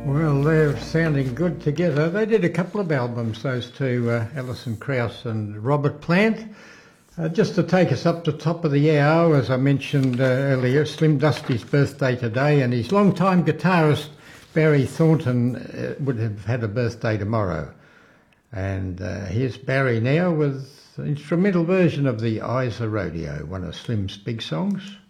Well, they're sounding good together. They did a couple of albums, those two, Alison Krauss and Robert Plant. Just to take us up to top of the hour, as I mentioned earlier, Slim Dusty's birthday today, and his longtime guitarist Barry Thornton would have had a birthday tomorrow. And here's Barry now with the instrumental version of the Eyes of Rodeo, one of Slim's big songs.